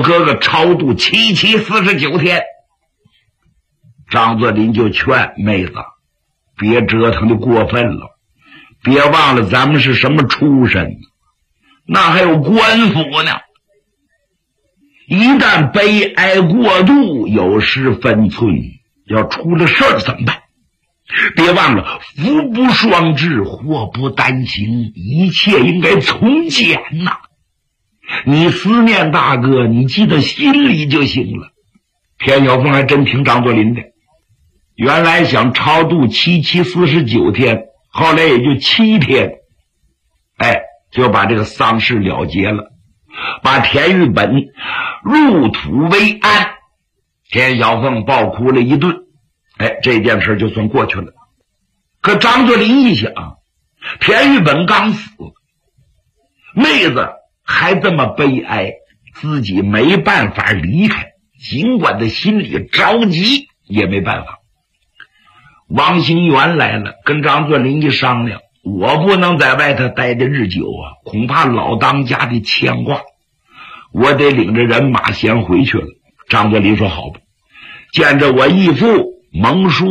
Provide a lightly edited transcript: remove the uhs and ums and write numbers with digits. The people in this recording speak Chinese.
我哥哥超度749天。张作霖就劝妹子，别折腾的过分了，别忘了咱们是什么出身，那还有官府呢。一旦悲哀过度，有失分寸，要出了事儿怎么办？别忘了福不双至，祸不单行，一切应该从简呐。你思念大哥，你记得心里就行了。田小凤还真听张作霖的，原来想超度7749天，后来也就7天，就把这个丧事了结了，把田玉本入土为安。田小凤抱哭了一顿，这件事就算过去了。可张作霖一想，田玉本刚死，妹子还这么悲哀，自己没办法离开，尽管他心里着急也没办法。王兴元来了，跟张作霖一商量，我不能在外头待的日久啊，恐怕老当家的牵挂，我得领着人马先回去了。张作霖说好吧，见着我义父蒙叔